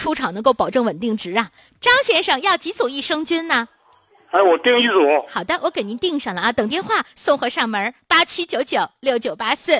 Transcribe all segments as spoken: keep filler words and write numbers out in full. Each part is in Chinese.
出厂能够保证稳定值啊。张先生要几组益生菌呢？ 哎，我订一组。 好的，我给您订上了啊，等电话送货上门，八七九九六九八四。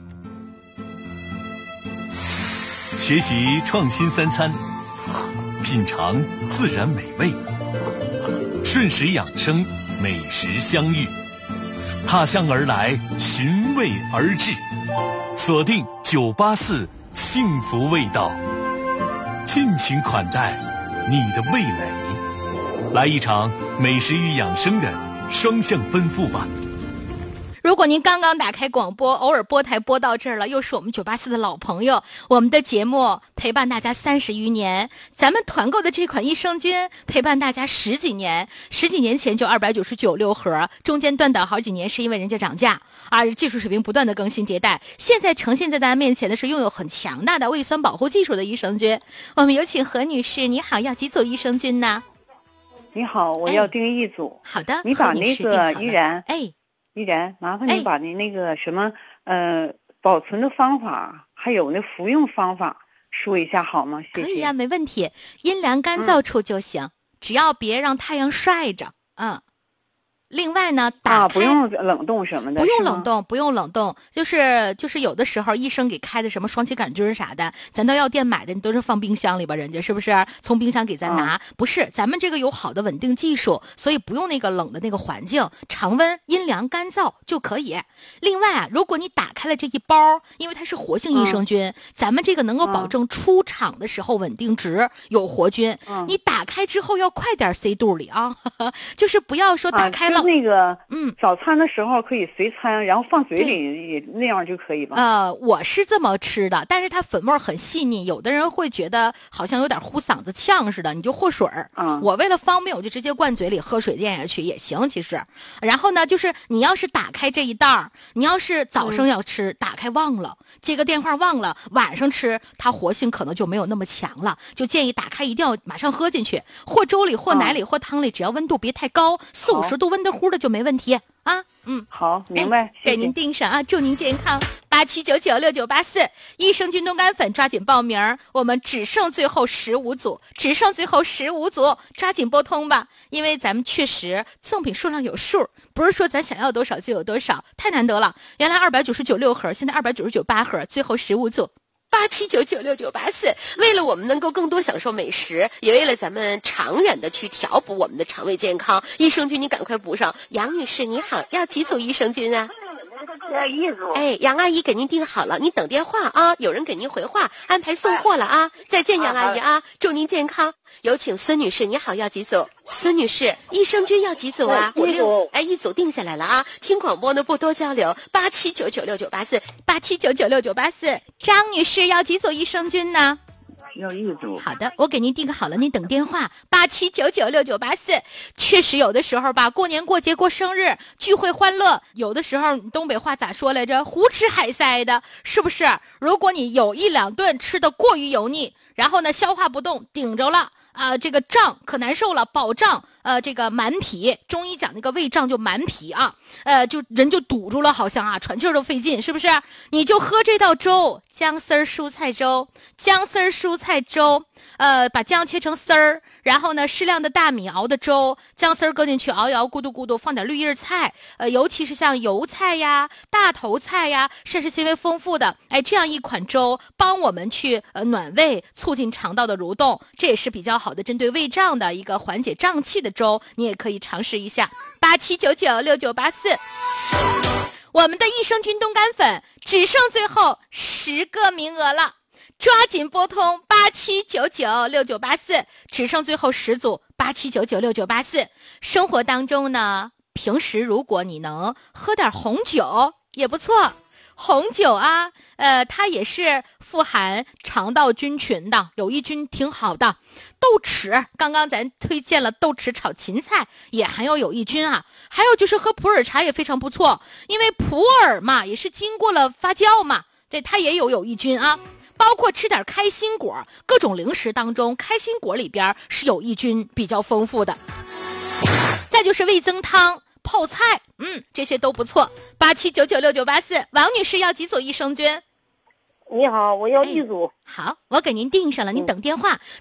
学习创新三餐，品尝自然美味，顺时养生，美食相遇，踏香而来，寻味而至，锁定九八四幸福味道，尽情款待你的味蕾，来一场美食与养生的双向奔赴吧。 如果您刚刚打开广播，偶尔拨台拨到这儿了，又是我们九八四的老朋友，我们的节目陪伴大家三十余年，咱们团购的这款益生菌陪伴大家十几年，十几年前就二百九十九六盒，中间断档好几年是因为人家涨价，而技术水平不断的更新迭代，现在呈现在大家面前的是拥有很强大的胃酸保护技术的益生菌。我们有请何女士，你好，要几组益生菌呢？ 你好，我要订一组。 哎、好的， 你把那个依然， 哎。 依然，麻烦你把你那个什么、哎、呃保存的方法，还有那服用方法说一下好吗？谢谢。 可以呀、啊，没问题，阴凉干燥处就行、嗯，只要别让太阳晒着。嗯。另外呢，打啊，不用冷冻什么的， 不用冷冻，不用冷冻，就是就是有的时候医生给开的什么双歧杆菌啥的，咱到药店买的，你都是放冰箱里吧？人家是不是从冰箱给咱拿？啊、不是，咱们这个有好的稳定技术，所以不用那个冷的那个环境，常温、阴凉、干燥就可以。另外啊，如果你打开了这一包，因为它是活性益生菌，嗯、咱们这个能够保证出厂的时候稳定值有活菌。嗯、你打开之后要快点塞肚里啊，就是不要说打开了。 啊那个，嗯，早餐的时候可以随餐，然后放嘴里也那样就可以吧？ 呃，我是这么吃的，但是它粉末很细腻，有的人会觉得好像有点呼嗓子呛似的，你就和水儿。嗯，我为了方便，我就直接灌嘴里喝水咽下去也行，其实。然后呢，就是你要是打开这一袋儿，你要是早上要吃，嗯、打开忘了接个电话忘了，晚上吃，它活性可能就没有那么强了，就建议打开一定要马上喝进去，或粥里，或奶里，嗯、或汤里，只要温度别太高，四五十度温的乎的就没问题啊。嗯， 好，明白， 哎、给您订上啊，祝您健康。八七九九六九八四，益生菌冻干粉，抓紧报名，我们只剩最后十五组，只剩最后十五组，抓紧拨通吧，因为咱们确实赠品数量有数，不是说咱想要多少就有多少，太难得了。原来二百九十九六盒，现在二百九十九八盒，最后十五组。八七九九六九八四，为了我们能够更多享受美食，也为了咱们长远的去调补我们的肠胃健康，益生菌你赶快补上。杨女士你好，要几组益生菌啊？ 要一组。 哎，杨阿姨给您订好了，你等电话啊，有人给您回话，安排送货了啊。哎、再见，杨阿姨啊，啊祝您健康。有请孙女士，你好，要几组？孙女士，益生菌要几组啊？ 一组。 哎，一组定下来了啊。听广播呢不多交流，八七九九六九八四，八七九九六九八四。张女士要几组益生菌呢？ 要一组。 好的，我给您订好了，您等电话八七九九六九八四。确实有的时候吧，过年过节过生日聚会欢乐，有的时候东北话咋说来着？胡吃海塞的，是不是？如果你有一两顿吃的过于油腻，然后呢消化不动，顶着了。啊、呃，这个胀可难受了，饱胀，呃，这个满脾，中医讲那个胃胀就满脾啊，呃，就人就堵住了，好像啊，喘气儿都费劲，是不是？你就喝这道粥，姜丝儿蔬菜粥，姜丝儿蔬菜粥，呃，把姜切成丝儿，然后呢，适量的大米熬的粥，姜丝儿搁进去熬一熬，咕嘟咕嘟，放点绿叶菜，呃，尤其是像油菜呀、大头菜呀，膳食纤维丰富的，哎，这样一款粥，帮我们去呃暖胃，促进肠道的蠕动，这也是比较好的针对胃胀的一个缓解胀气的粥，你也可以尝试一下。八七九九六九八四，我们的益生菌冻干粉只剩最后十个名额了，抓紧拨通八七九九六九八四，只剩最后十组，八七九九六九八四。生活当中呢，平时如果你能喝点红酒也不错。红酒啊，呃，它也是富含肠道菌群的，有益菌挺好的。豆豉，刚刚咱推荐了豆豉炒芹菜，也含有有益菌啊。还有就是喝普洱茶也非常不错，因为普洱嘛，也是经过了发酵嘛，这它也有有益菌啊。包括吃点开心果，各种零食当中，开心果里边是有益菌比较丰富的。再就是味增汤。泡菜，嗯，这些都不错。八七九九六九八四，王女士要几组益生菌？ 你好，我要一组。 哎、好，我给您订上了，您等电话。嗯、